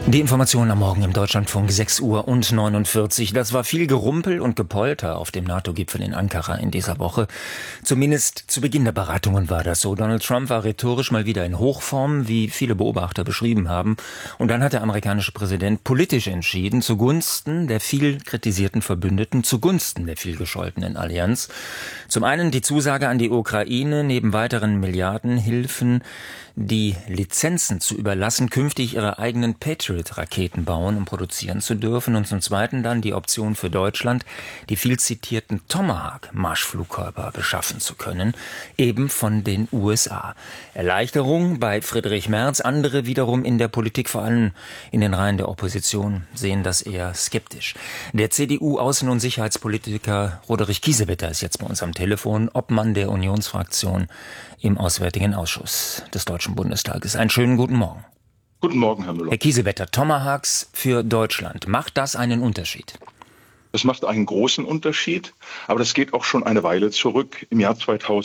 Die Informationen am Morgen im Deutschlandfunk 6:49 Uhr. Das war viel Gerumpel und Gepolter auf dem NATO-Gipfel in Ankara in dieser Woche. Zumindest zu Beginn der Beratungen war das so. Donald Trump war rhetorisch mal wieder in Hochform, wie viele Beobachter beschrieben haben. Und dann hat der amerikanische Präsident politisch entschieden, zugunsten der viel kritisierten Verbündeten, zugunsten der viel gescholtenen Allianz. Zum einen die Zusage an die Ukraine, neben weiteren Milliardenhilfen die Lizenzen zu überlassen, künftig ihre eigenen Patriot-Raketen bauen, um produzieren zu dürfen. Und zum Zweiten dann die Option für Deutschland, die viel zitierten Tomahawk-Marschflugkörper beschaffen zu können, eben von den USA. Erleichterung bei Friedrich Merz, andere wiederum in der Politik, vor allem in den Reihen der Opposition, sehen das eher skeptisch. Der CDU-Außen- und Sicherheitspolitiker Roderich Kiesewetter ist jetzt bei uns am Telefon, Obmann der Unionsfraktion im Auswärtigen Ausschuss des Deutschen Bundestages. Einen schönen guten Morgen. Guten Morgen, Herr Müller. Herr Kiesewetter, Tomahawks für Deutschland. Macht das einen Unterschied? Das macht einen großen Unterschied, aber das geht auch schon eine Weile zurück. Im Jahr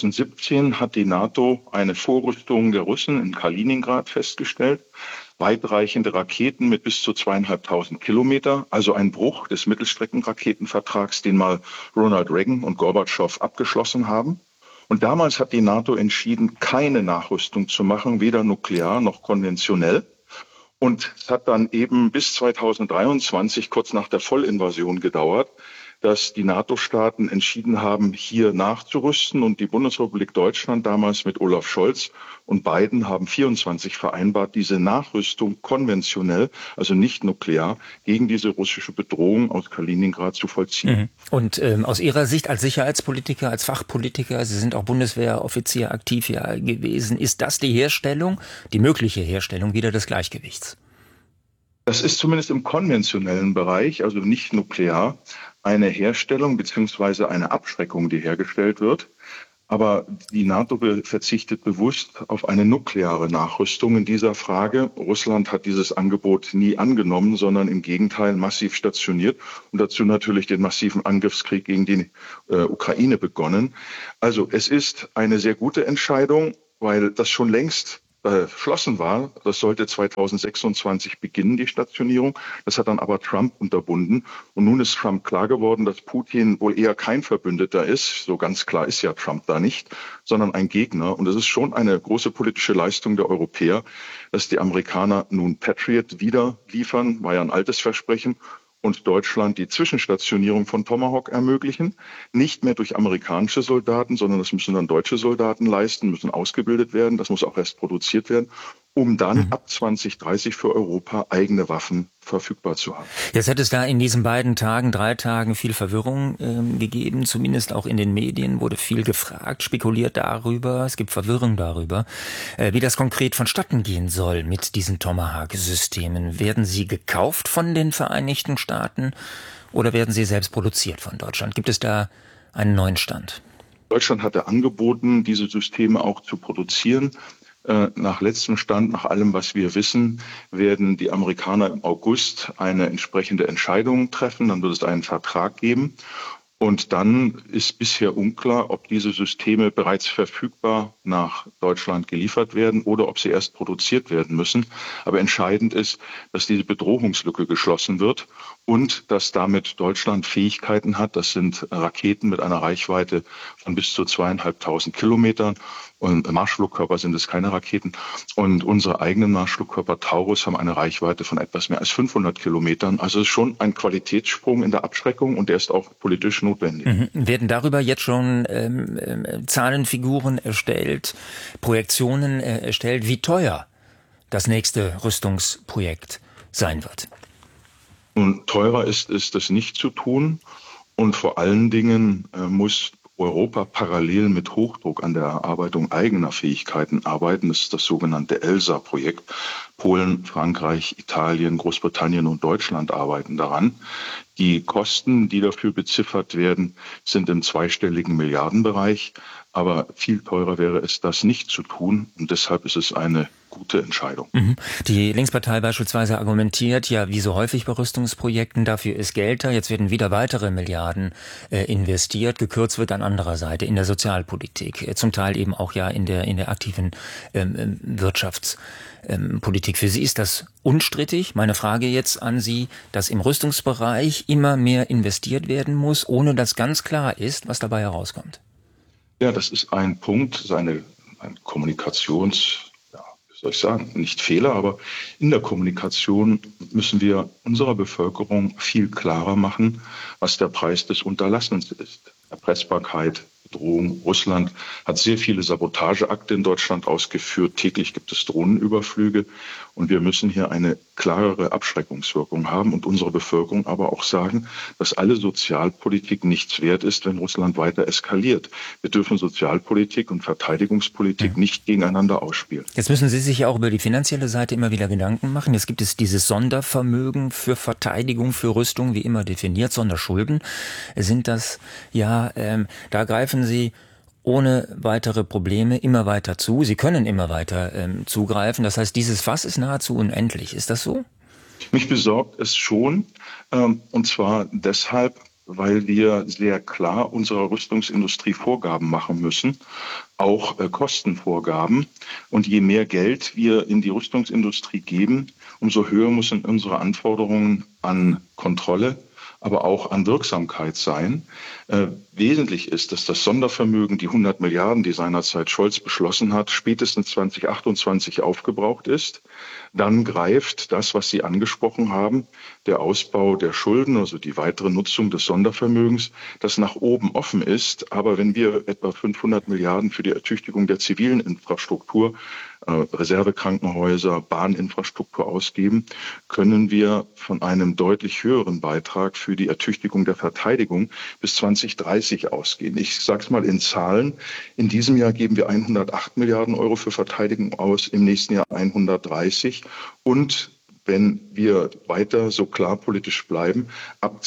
2017 hat die NATO eine Vorrüstung der Russen in Kaliningrad festgestellt. Weitreichende Raketen mit bis zu 2.500 Kilometer, also ein Bruch des Mittelstreckenraketenvertrags, den mal Ronald Reagan und Gorbatschow abgeschlossen haben. Und damals hat die NATO entschieden, keine Nachrüstung zu machen, weder nuklear noch konventionell. Und es hat dann eben bis 2023, kurz nach der Vollinvasion, gedauert, dass die NATO-Staaten entschieden haben, hier nachzurüsten. Und die Bundesrepublik Deutschland damals mit Olaf Scholz und Biden haben 24 vereinbart, diese Nachrüstung konventionell, also nicht nuklear, gegen diese russische Bedrohung aus Kaliningrad zu vollziehen. Und aus Ihrer Sicht als Sicherheitspolitiker, als Fachpolitiker, Sie sind auch Bundeswehroffizier aktiv hier gewesen, ist das die Herstellung, die mögliche Herstellung wieder des Gleichgewichts? Das ist zumindest im konventionellen Bereich, also nicht nuklear, eine Herstellung bzw. eine Abschreckung, die hergestellt wird. Aber die NATO verzichtet bewusst auf eine nukleare Nachrüstung in dieser Frage. Russland hat dieses Angebot nie angenommen, sondern im Gegenteil massiv stationiert und dazu natürlich den massiven Angriffskrieg gegen die Ukraine begonnen. Also es ist eine sehr gute Entscheidung, weil das schon längst beschlossen war. Das sollte 2026 beginnen, die Stationierung. Das hat dann aber Trump unterbunden. Und nun ist Trump klar geworden, dass Putin wohl eher kein Verbündeter ist. So ganz klar ist ja Trump da nicht, sondern ein Gegner. Und es ist schon eine große politische Leistung der Europäer, dass die Amerikaner nun Patriot wieder liefern, war ja ein altes Versprechen, und Deutschland die Zwischenstationierung von Tomahawk ermöglichen. Nicht mehr durch amerikanische Soldaten, sondern das müssen dann deutsche Soldaten leisten, müssen ausgebildet werden. Das muss auch erst produziert werden, um dann ab 2030 für Europa eigene Waffen verfügbar zu haben. Jetzt hat es da in diesen 3 Tagen viel Verwirrung gegeben, zumindest auch in den Medien wurde viel gefragt, spekuliert darüber, es gibt Verwirrung darüber, wie das konkret vonstatten gehen soll mit diesen Tomahawk-Systemen. Werden sie gekauft von den Vereinigten Staaten oder werden sie selbst produziert von Deutschland? Gibt es da einen neuen Stand? Deutschland hatte angeboten, diese Systeme auch zu produzieren. Nach letztem Stand, nach allem, was wir wissen, werden die Amerikaner im August eine entsprechende Entscheidung treffen. Dann wird es einen Vertrag geben. Und dann ist bisher unklar, ob diese Systeme bereits verfügbar nach Deutschland geliefert werden oder ob sie erst produziert werden müssen. Aber entscheidend ist, dass diese Bedrohungslücke geschlossen wird und dass damit Deutschland Fähigkeiten hat. Das sind Raketen mit einer Reichweite von bis zu 2.500 Kilometern. Und Marschflugkörper sind es keine Raketen. Und unsere eigenen Marschflugkörper Taurus haben eine Reichweite von etwas mehr als 500 Kilometern. Also es ist schon ein Qualitätssprung in der Abschreckung und der ist auch politisch notwendig. Werden darüber jetzt schon Zahlenfiguren erstellt, Projektionen erstellt, wie teuer das nächste Rüstungsprojekt sein wird? Nun, teurer ist es, das nicht zu tun. Und vor allen Dingen muss Europa parallel mit Hochdruck an der Erarbeitung eigener Fähigkeiten arbeiten. Das ist das sogenannte ELSA-Projekt. Polen, Frankreich, Italien, Großbritannien und Deutschland arbeiten daran. Die Kosten, die dafür beziffert werden, sind im zweistelligen Milliardenbereich. Aber viel teurer wäre es, das nicht zu tun. Und deshalb ist es eine gute Entscheidung. Die Linkspartei beispielsweise argumentiert, ja, wie so häufig bei Rüstungsprojekten, dafür ist Geld da. Jetzt werden wieder weitere Milliarden investiert. Gekürzt wird an anderer Seite in der Sozialpolitik. Zum Teil eben auch ja in der aktiven Wirtschaftspolitik. Politik. Für Sie ist das unstrittig. Meine Frage jetzt an Sie, dass im Rüstungsbereich immer mehr investiert werden muss, ohne dass ganz klar ist, was dabei herauskommt. Ja, das ist ein Punkt, das ist ein wie soll ich sagen, nicht Fehler, aber in der Kommunikation müssen wir unserer Bevölkerung viel klarer machen, was der Preis des Unterlassens ist. Erpressbarkeit, Bedrohung. Russland hat sehr viele Sabotageakte in Deutschland ausgeführt. Täglich gibt es Drohnenüberflüge. Und wir müssen hier eine klarere Abschreckungswirkung haben und unserer Bevölkerung aber auch sagen, dass alle Sozialpolitik nichts wert ist, wenn Russland weiter eskaliert. Wir dürfen Sozialpolitik und Verteidigungspolitik nicht gegeneinander ausspielen. Jetzt müssen Sie sich ja auch über die finanzielle Seite immer wieder Gedanken machen. Jetzt gibt es dieses Sondervermögen für Verteidigung, für Rüstung, wie immer definiert, Sonderschulden. Sind das, da greifen Sie ohne weitere Probleme immer weiter zu. Sie können immer weiter zugreifen. Das heißt, dieses Fass ist nahezu unendlich. Ist das so? Mich besorgt es schon. Und zwar deshalb, weil wir sehr klar unserer Rüstungsindustrie Vorgaben machen müssen, auch Kostenvorgaben. Und je mehr Geld wir in die Rüstungsindustrie geben, umso höher müssen unsere Anforderungen an Kontrolle, aber auch an Wirksamkeit sein. Wesentlich ist, dass das Sondervermögen, die 100 Milliarden, die seinerzeit Scholz beschlossen hat, spätestens 2028 aufgebraucht ist. Dann greift das, was Sie angesprochen haben, der Ausbau der Schulden, also die weitere Nutzung des Sondervermögens, das nach oben offen ist. Aber wenn wir etwa 500 Milliarden für die Ertüchtigung der zivilen Infrastruktur, Reservekrankenhäuser, Bahninfrastruktur ausgeben, können wir von einem deutlich höheren Beitrag für die Ertüchtigung der Verteidigung bis 2030 ausgehen. Ich sage es mal in Zahlen. In diesem Jahr geben wir 108 Milliarden Euro für Verteidigung aus, im nächsten Jahr 130 und wenn wir weiter so klar politisch bleiben, ab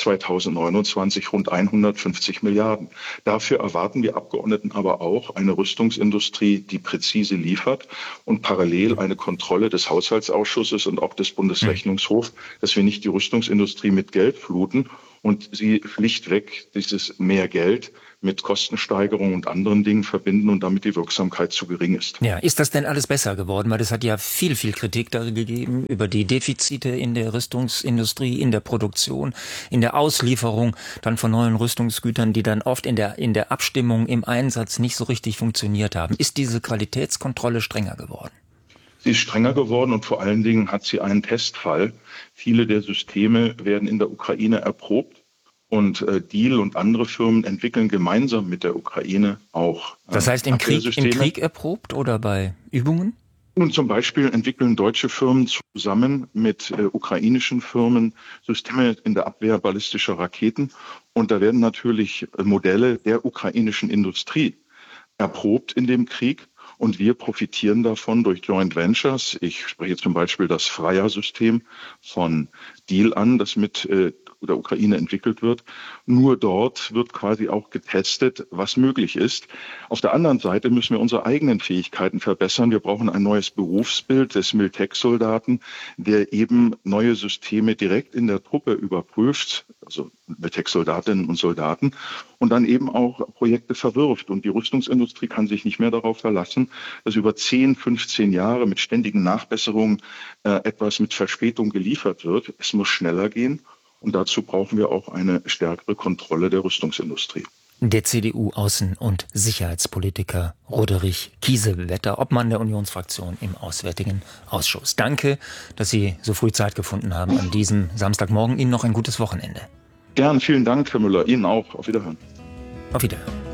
2029 rund 150 Milliarden. Dafür erwarten wir Abgeordneten aber auch eine Rüstungsindustrie, die präzise liefert und parallel eine Kontrolle des Haushaltsausschusses und auch des Bundesrechnungshofs, dass wir nicht die Rüstungsindustrie mit Geld fluten und sie schlichtweg dieses mehr Geld mit Kostensteigerungen und anderen Dingen verbinden und damit die Wirksamkeit zu gering ist. Ja, ist das denn alles besser geworden? Weil es hat ja viel Kritik da gegeben über die Defizite in der Rüstungsindustrie, in der Produktion, in der Auslieferung dann von neuen Rüstungsgütern, die dann oft in der Abstimmung, im Einsatz nicht so richtig funktioniert haben. Ist diese Qualitätskontrolle strenger geworden? Sie ist strenger geworden und vor allen Dingen hat sie einen Testfall. Viele der Systeme werden in der Ukraine erprobt. Und Diehl und andere Firmen entwickeln gemeinsam mit der Ukraine auch Das heißt im Krieg erprobt oder bei Übungen? Nun zum Beispiel entwickeln deutsche Firmen zusammen mit ukrainischen Firmen Systeme in der Abwehr ballistischer Raketen. Und da werden natürlich Modelle der ukrainischen Industrie erprobt in dem Krieg. Und wir profitieren davon durch Joint Ventures. Ich spreche zum Beispiel das Freya-System von Diehl an, das mit der Ukraine entwickelt wird. Nur dort wird quasi auch getestet, was möglich ist. Auf der anderen Seite müssen wir unsere eigenen Fähigkeiten verbessern. Wir brauchen ein neues Berufsbild des Miltech-Soldaten, der eben neue Systeme direkt in der Truppe überprüft, also Miltech-Soldatinnen und Soldaten, und dann eben auch Projekte verwirft. Und die Rüstungsindustrie kann sich nicht mehr darauf verlassen, dass über 10, 15 Jahre mit ständigen Nachbesserungen etwas mit Verspätung geliefert wird. Es muss schneller gehen. Und dazu brauchen wir auch eine stärkere Kontrolle der Rüstungsindustrie. Der CDU-Außen- und Sicherheitspolitiker Roderich Kiesewetter, Obmann der Unionsfraktion im Auswärtigen Ausschuss. Danke, dass Sie so früh Zeit gefunden haben an diesem Samstagmorgen. Ihnen noch ein gutes Wochenende. Gern, vielen Dank, Herr Müller. Ihnen auch. Auf Wiederhören. Auf Wiederhören.